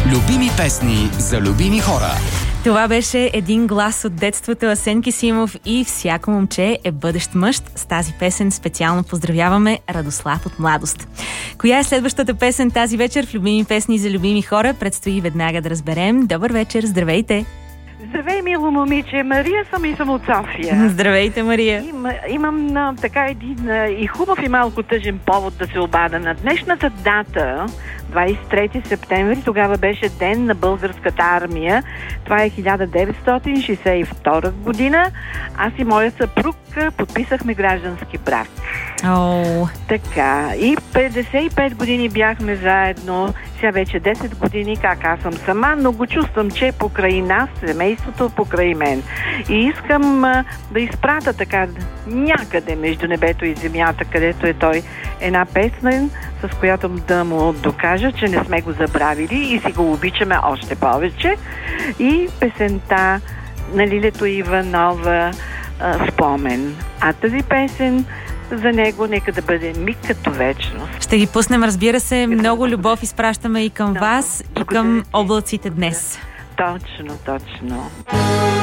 Любими песни за любими хора. Това беше един глас от детството, Асен Кисимов и всяко момче е бъдещ мъж. С тази песен специално поздравяваме Радослав от Младост. Коя е следващата песен тази вечер в Любими песни за любими хора? Предстои веднага да разберем. Добър вечер, здравейте! Здравей, мило момиче. Мария съм и съм от София. Здравейте, Мария. Имам така един и хубав и малко тъжен повод да се обада. На днешната дата, 23 септември, тогава беше ден на българската армия. Това е 1962 година. Аз и моя съпруг подписахме граждански брак. Така. И 55 години бяхме заедно. Сега вече 10 години, как аз съм сама, но го чувствам, че покрай нас, семейството покрай мен. И искам да изпрата така някъде между небето и земята, където е той, една песен, с която да му докажа, че не сме го забравили и си го обичаме още повече. И песента на Лилето Иванова "Спомен". А тази песен за него нека да бъде миг като вечност. Ще ги пуснем, разбира се. Много любов изпращаме и към вас, и към облаците днес. Точно.